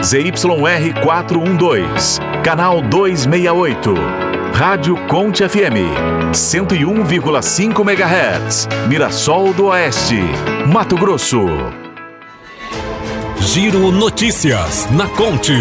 ZYR 412, canal 268. Rádio Conte FM, 101,5 MHz, Mirassol do Oeste, Mato Grosso. Giro Notícias na Conte.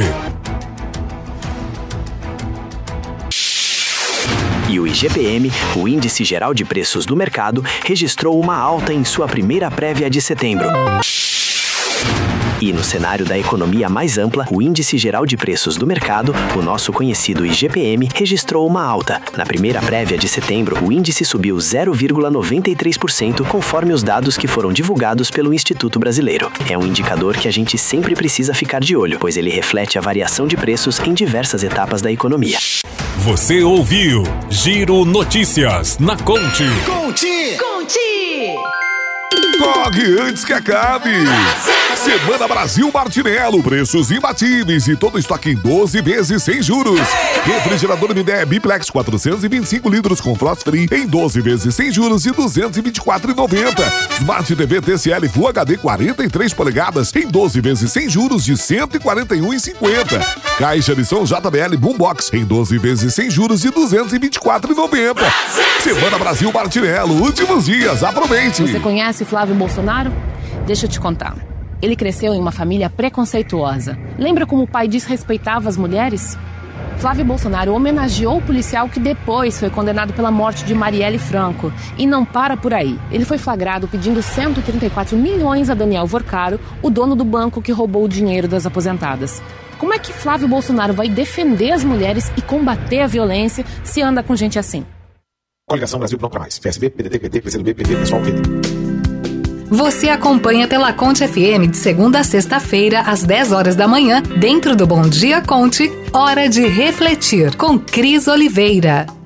E o IGPM, o Índice Geral de Preços do Mercado, registrou uma alta em sua primeira prévia de setembro. E no cenário da economia mais ampla, o Índice Geral de Preços do Mercado, o nosso conhecido IGPM, registrou uma alta. Na primeira prévia de setembro, o índice subiu 0,93%, conforme os dados que foram divulgados pelo Instituto Brasileiro. É um indicador que a gente sempre precisa ficar de olho, pois ele reflete a variação de preços em diversas etapas da economia. Você ouviu Giro Notícias na Conte. Conte! Corre antes que acabe! Semana Brasil Martinello, preços imbatíveis e todo estoque em 12 vezes sem juros. Refrigerador Midea Biplex 425 litros com frost free em 12 vezes sem juros de R$ 224,90. Smart TV TCL Full HD 43 polegadas em 12 vezes sem juros de R$ 141,50. Caixa de som JBL Boombox em 12 vezes sem juros de R$ 224,90. Semana Brasil Martinello, últimos dias, aproveite! Você conhece Flávio Bolsonaro? Deixa eu te contar. Ele cresceu em uma família preconceituosa. Lembra como o pai desrespeitava as mulheres? Flávio Bolsonaro homenageou o policial que depois foi condenado pela morte de Marielle Franco. E não para por aí. Ele foi flagrado pedindo 134 milhões a Daniel Vorcaro, o dono do banco que roubou o dinheiro das aposentadas. Como é que Flávio Bolsonaro vai defender as mulheres e combater a violência se anda com gente assim? Coligação Brasil Não Pra Mais. PSB, PDT, PT, PCdoB, PV, Pessoal, PT. Você acompanha pela Conte FM de segunda a sexta-feira, às 10 horas da manhã, dentro do Bom Dia Conte, Hora de Refletir, com Cris Oliveira.